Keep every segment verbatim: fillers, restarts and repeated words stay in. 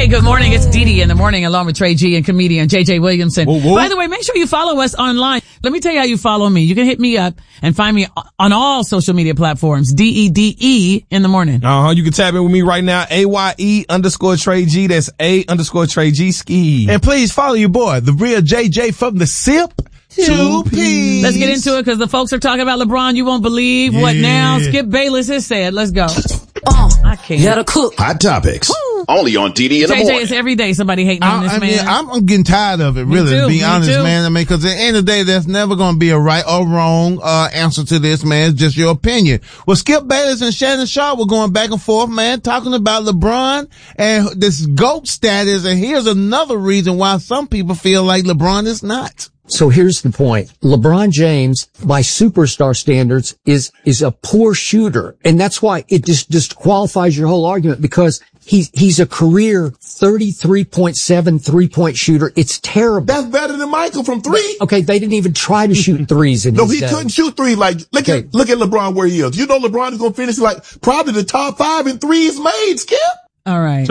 good morning. It's Dee Dee in the morning along with Trey G and comedian J J Williamson. Whoa, whoa. By the way, make sure you follow us online. Let me tell you how you follow me. You can hit me up and find me on all social media platforms. D E D E in the morning. Uh-huh. You can tap in with me right now. A Y E underscore Trey G. That's A underscore Trey G ski. And please follow your boy, the real J J from the Sip. Two P's. Let's get into it because the folks are talking about LeBron. You won't believe Yeah. what now Skip Bayless has said. Let's go. Oh, I can't. Gotta cook. Hot topics. Only on D D in the J J, morning. it's every day somebody hating on I, this I man. mean, I'm, I'm getting tired of it, Me really, too, to be me honest, too. man. I mean, because at the end of the day, there's never going to be a right or wrong uh answer to this, man. It's just your opinion. Well, Skip Bayless and Shannon Sharpe were going back and forth, man, talking about LeBron and this GOAT status. And here's another reason why some people feel like LeBron is not. So here's the point. LeBron James, by superstar standards, is, is a poor shooter. And that's why it just disqualifies your whole argument because he's, he's a career thirty-three point seven three-point shooter. It's terrible. That's better than Michael from three. Okay, they didn't even try to shoot threes in No, his he day. couldn't shoot three. Like, look Okay. at, look at LeBron where he is. You know LeBron is going to finish like probably the top five in threes made, Skip. All right.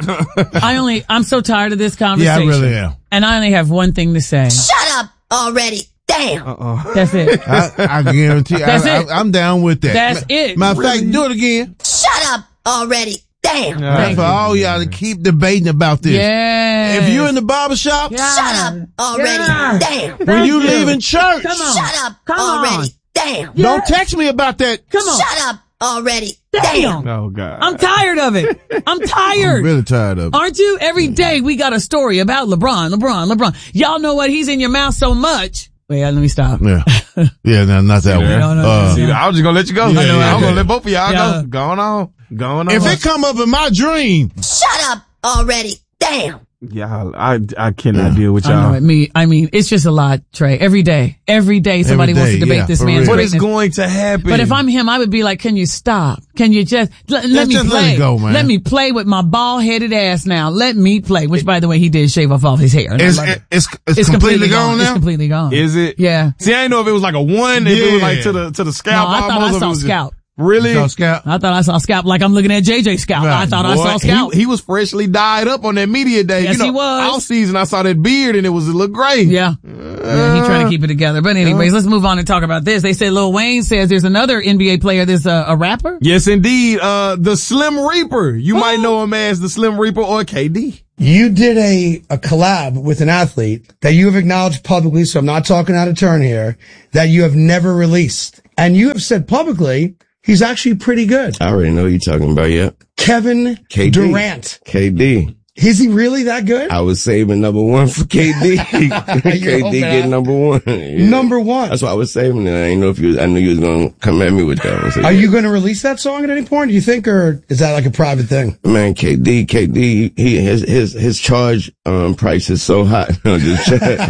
I only, I'm so tired of this Yeah, conversation. I really am. And I only have one thing to say. Shut up already. Damn. Uh-uh. That's it. I, I guarantee That's I, it. I, I'm down with that. That's Ma- it. Matter of fact, do it again. Shut up already. Damn. That's for all y'all to keep debating about this. Yeah. If you're in the barbershop, Yeah. Shut up already. Yeah. Damn. when Thank you you. leaving church, Come on. Shut up Come already. on. Damn. don't text me about that. Come on. Shut up already. Damn. Damn. Oh, God. I'm tired of it. I'm tired. I'm really tired of it. Aren't you? Every day we got a story about LeBron, LeBron, LeBron. Y'all know what? He's in your mouth so much. Wait, let me stop. Yeah. Yeah, no, not that one. No, no, Uh, See, I was just gonna let you go. Yeah, yeah, I'm yeah. gonna let both of y'all Yeah. go. Going on. Going on. if it come up in my dream, Shut up already. Damn. Y'all, I, I cannot deal with I know y'all. it. Me, I mean, it's just a lot, Trey. Every day, every day somebody Every wants day, to debate yeah, this for man's real. What is greatness. going to happen? But if I'm him, I would be like, can you stop? Can you just, let, let Just- me just let play. it go, man. Let me play with my bald-headed ass now. Let me play. Which, by the way, he did shave off all his hair. and I it's, love it. it's, it's, It's completely, gone, It's now? completely gone. Is it? Yeah. See, I didn't know if it was like a one, if it was Yeah. like to the, to the No, scalp. I thought almost, I if it saw was just- scalp. Really? So, Scott, I thought I saw scalp like I'm looking at J J scalp. I Right, thought I Boy, saw scalp. He, he was freshly dyed up on that media day. Yes, you know, he was. All season I saw that beard and it was a little gray. Yeah. Yeah, he trying to keep it together. But anyways, let's move on and talk about this. They said Lil Wayne says there's another N B A player that's a, a rapper. Yes, indeed. Uh, the Slim Reaper. You Oh. might know him as the Slim Reaper or K D. You did a, a collab with an athlete that you have acknowledged publicly, so I'm not talking out of turn here, that you have never released. And you have said publicly he's actually pretty good. I already know who you're talking about, yeah. Kevin K D. Durant. K D. Is he really that good? I was saving number one for K D. K hoping D get I- number one. Yeah. Number one. That's why I was saving it. I didn't know if you, I knew you was going to come at me with that one. So, Are yeah. you going to release that song at any point, do you think, or is that like a private thing? Man, K D, K D, he, his, his, his charge, um, price is so hot. No, just,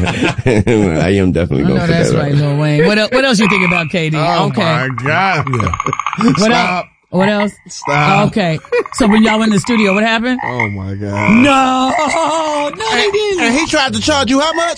I am definitely I going know to put that's that right, up. Lil Wayne. What else, what else you think about K D? oh okay. my God. What Stop. else? What else? Stop. Okay. So when y'all in the studio, what happened? Oh my God. No, no, they didn't. And he tried to charge you how much?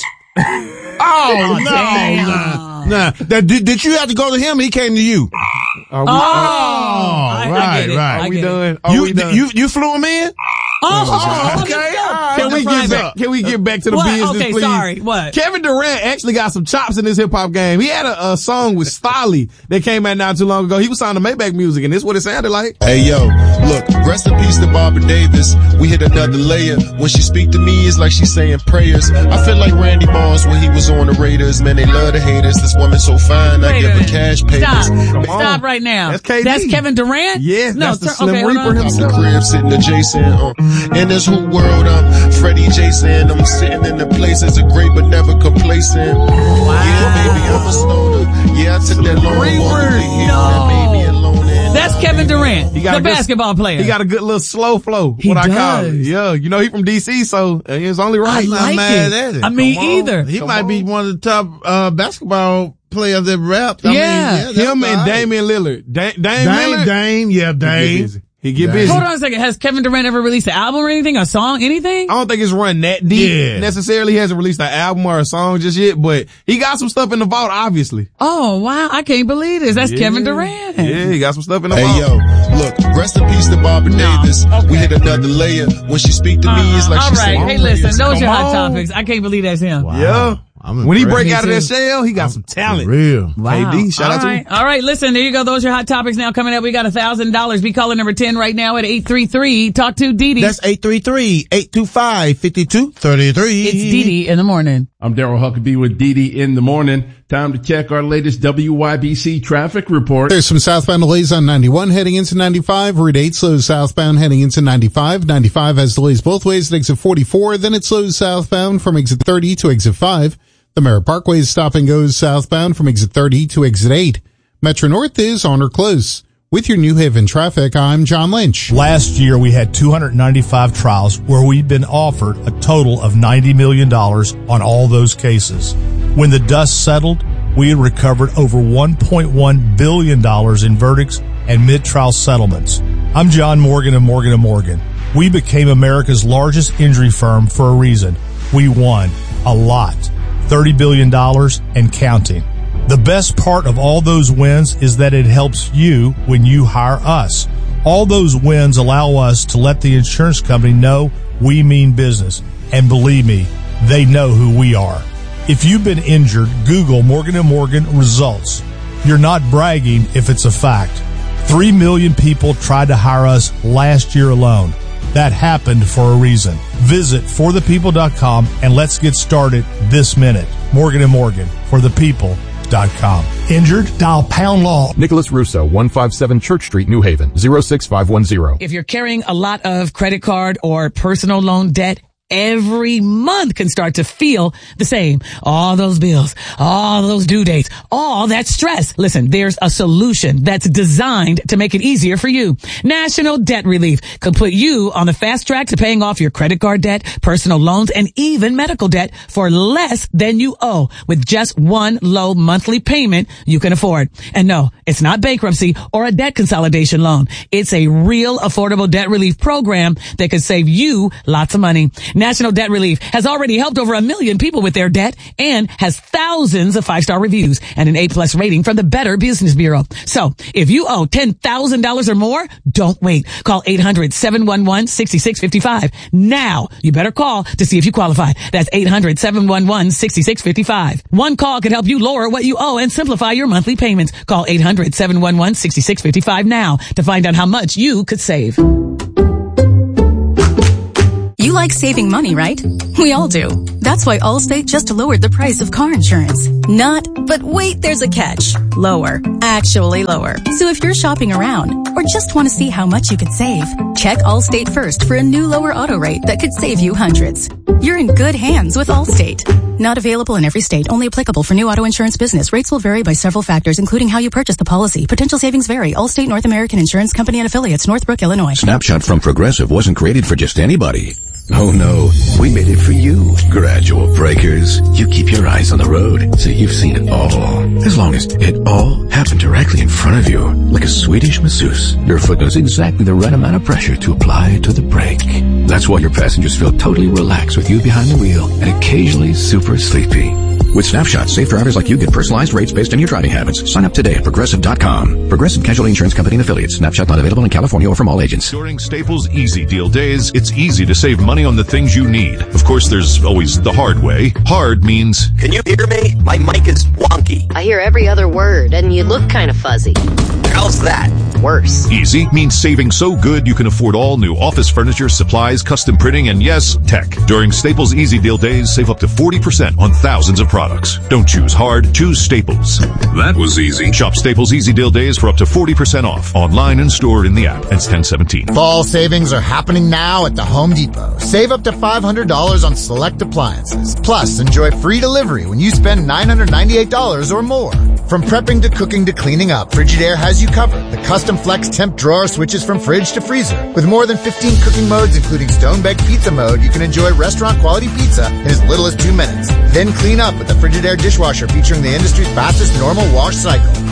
Oh, no. damn. Nah. That, did, did you have to go to him? He came to you. Are we, Oh, uh, I, I right, get it. right. I are we get it. done? Are You, we done? you, you flew him in? Oh, okay. let's go. All right. Can we Define get that. back? Can we get back to the What? business, Okay, please? sorry. What? Kevin Durant actually got some chops in his hip hop game. He had a, a song with Stolly that came out not too long ago. He was signing to Maybach Music, and this is what it sounded like. Hey yo, look, rest in peace to Barbara Davis. We hit another layer. When she speak to me, it's like she's saying prayers. I feel like Randy Moss when he was on the Raiders. Man, they love the haters. This woman so fine, I Wait give a her minute. cash papers. Stop. on. Stop right now. That's K D. That's Kevin Durant? Yes, no, that's the turn- Slim okay, hold Reaper on. himself. The crib sitting adjacent. Uh, in this whole world, I'm Freddie Jason. I'm sitting in the places of great but never complacent. Yeah, baby, I'm a stoner. Yeah, I took that long walk to the hill that made me alone. And That's Kevin Durant, He got the a good- basketball player. He got a good little slow flow. He what I call it. does. Yeah, you know he from D C, so uh, it's only right. I Not like mad it. at it. I mean, Come on. either. He Come might on. be one of the top uh basketball players that rap. I Yeah. mean, yeah Him that's and all right. Damian Lillard. Da- Dame, Dame, Lillard. Dame, yeah, He get Dame. busy. He He get busy. Hold on a second. Has Kevin Durant ever released an album or anything? A song? Anything? I don't think it's run that deep Yeah. necessarily. He hasn't released an album or a song just yet, but he got some stuff in the vault, obviously. Oh, wow. I can't believe this. That's Yeah. Kevin Durant. Yeah, he got some stuff in the Hey vault. yo, look, rest in peace to Barbara No, Davis. okay. We hit another layer. When she speak to me, it's like All she right. said, Hey, listen. Those are Come hot on. topics. I can't believe that's him. Wow. Yeah. I'm When he impressed. break out of Me that too. shell, he got some talent. Real. Wow. K D, shout All out to right. him. All right. Listen, there you go. Those are your hot topics now coming up. We got a thousand dollars. Be caller number ten right now at eight three three. Talk to Didi. That's eight three three, eight two five, five two three three. It's Didi in the morning. I'm Daryl Huckabee with Didi in the morning. Time to check our latest W Y B C traffic report. There's some southbound delays on ninety-one heading into ninety-five. Route eight slows southbound heading into ninety-five. ninety-five has delays both ways at exit forty-four. Then it slows southbound from exit thirty to exit five. The Merritt Parkway is stop and goes southbound from exit thirty to exit eight. Metro North is on or close. With your New Haven traffic, I'm John Lynch. Last year, we had two hundred ninety-five trials where we've been offered a total of ninety million dollars on all those cases. When the dust settled, we had recovered over one point one billion dollars in verdicts and mid-trial settlements. I'm John Morgan of Morgan and Morgan. We became America's largest injury firm for a reason. We won a lot, thirty billion dollars and counting. The best part of all those wins is that it helps you when you hire us. All those wins allow us to let the insurance company know we mean business. And believe me, they know who we are. If you've been injured, Google Morgan and Morgan results. You're not bragging if it's a fact. Three million people tried to hire us last year alone. That happened for a reason. Visit for the people dot com and let's get started this minute. Morgan and Morgan, for the people dot com. Injured? Dial pound law. Nicholas Russo, one fifty-seven Church Street, New Haven, zero six five one zero. If you're carrying a lot of credit card or personal loan debt, every month can start to feel the same. All those bills, all those due dates, all that stress. Listen, there's a solution that's designed to make it easier for you. National Debt Relief could put you on the fast track to paying off your credit card debt, personal loans, and even medical debt for less than you owe with just one low monthly payment you can afford. And no, it's not bankruptcy or a debt consolidation loan. It's a real affordable debt relief program that could save you lots of money. National Debt Relief has already helped over a million people with their debt and has thousands of five-star reviews and an A-plus rating from the Better Business Bureau. So if you owe ten thousand dollars or more, don't wait. Call eight hundred, seven one one, six six five five. Now, you better call to see if you qualify. That's eight hundred, seven one one, six six five five. One call can help you lower what you owe and simplify your monthly payments. Call eight hundred, seven one one, six six five five now to find out how much you could save. You like saving money, right? We all do. That's why Allstate just lowered the price of car insurance. Not, but wait, there's a catch. Lower. Actually lower. So if you're shopping around or just want to see how much you could save, check Allstate first for a new lower auto rate that could save you hundreds. You're in good hands with Allstate. Not available in every state. Only applicable for new auto insurance business. Rates will vary by several factors, including how you purchase the policy. Potential savings vary. Allstate North American Insurance Company and affiliates, Northbrook, Illinois. Snapshot from Progressive wasn't created for just anybody. Oh no, we made it for you. Gradual breakers. You keep your eyes on the road, so you've seen it all. As long as it all happened directly in front of you, like a Swedish masseuse. Your foot knows exactly the right amount of pressure to apply to the brake. That's why your passengers feel totally relaxed with you behind the wheel and occasionally super sleepy. With Snapshot, safe drivers like you get personalized rates based on your driving habits. Sign up today at Progressive dot com. Progressive Casualty Insurance Company and affiliates. Snapshot not available in California or from all agents. During Staples Easy Deal Days, it's easy to save money on the things you need. Of course, there's always the hard way. Hard means... Can you hear me? My mic is wonky. I hear every other word, and you look kind of fuzzy. How's that? Worse. Easy means saving so good you can afford all new office furniture, supplies, custom printing, and yes, tech. During Staples Easy Deal Days, save up to forty percent on thousands of products. Don't choose hard, choose Staples. That was easy. Shop Staples Easy Deal Days for up to forty percent off. Online and stored in the app. It's ten seventeen. Fall savings are happening now at the Home Depot. Save up to five hundred dollars on select appliances. Plus, enjoy free delivery when you spend nine hundred ninety-eight dollars or more. From prepping to cooking to cleaning up, Frigidaire has you covered. The custom flex temp drawer switches from fridge to freezer. With more than fifteen cooking modes, including stone baked pizza mode, you can enjoy restaurant quality pizza in as little as two minutes. Then clean up with the Frigidaire dishwasher featuring the industry's fastest normal wash cycle.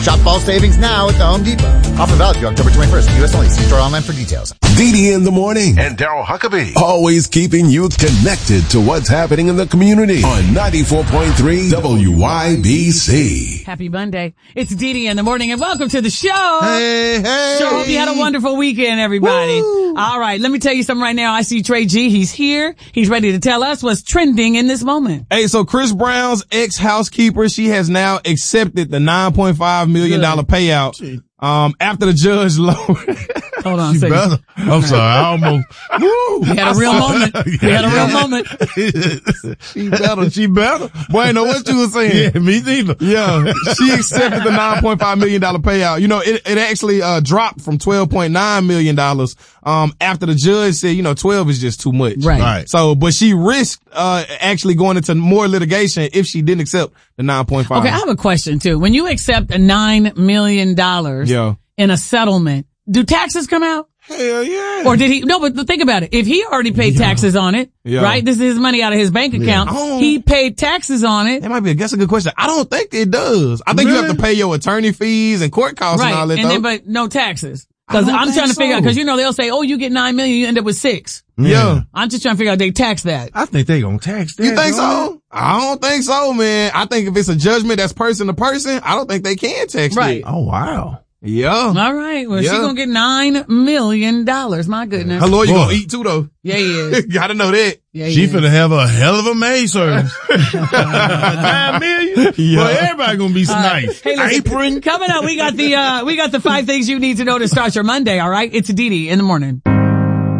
Shop fall savings now at the Home Depot. Offer valid through October twenty-first. U S only. See store online for details. D D in the morning. And Daryl Huckabee. Always keeping you connected to what's happening in the community on ninety-four point three W Y B C. Happy Monday. It's Dee Dee in the morning and welcome to the show. Hey, hey. Sure hope you had a wonderful weekend, everybody. Woo. All right. Let me tell you something right now. I see Trey G. He's here. He's ready to tell us what's trending in this moment. Hey, so Chris Brown's ex-housekeeper, she has now accepted the nine point five million dollars payout. Um, after the judge lowered. Hold on a second. second. I'm sorry. I almost, woo. We had a real moment. We had a real moment. She better. She better. Boy, know what you were saying. Yeah, me neither. Yeah. She accepted the nine point five million dollars payout. You know, it, it actually, uh, dropped from twelve point nine million dollars, um, after the judge said, you know, twelve is just too much. Right. Right. So, but she risked, uh, actually going into more litigation if she didn't accept the nine point five. Okay. I have a question too. When you accept a nine million dollars yeah. in a settlement, do taxes come out? Hell yeah. Or did he, no, but think about it. If he already paid yeah. taxes on it, yeah. right? This is his money out of his bank account. Yeah. He paid taxes on it. That might be, a, that's a good question. I don't think it does. I think really? you have to pay your attorney fees and court costs right. and all that. And though. then, but no taxes. Cause I'm trying to so. figure out, cause you know, they'll say, oh, you get nine million, you end up with six. Yeah. yeah. I'm just trying to figure out they tax that. I think they gonna tax that. You think so? It? I don't think so, man. I think if it's a judgment that's person to person, I don't think they can tax right. it. Oh, wow. Yeah. All right. Well, yeah. she's gonna get nine million dollars. My goodness. Her lawyer gonna eat too, though. Yeah, he is. Gotta know that. Yeah, she is. finna have a hell of a maid service. Nine million? Yeah. Well, everybody gonna be uh, nice. Hey, listen, apron. Coming up, we got the, uh, we got the five things you need to know to start your Monday. All right. It's Dee Dee in the morning.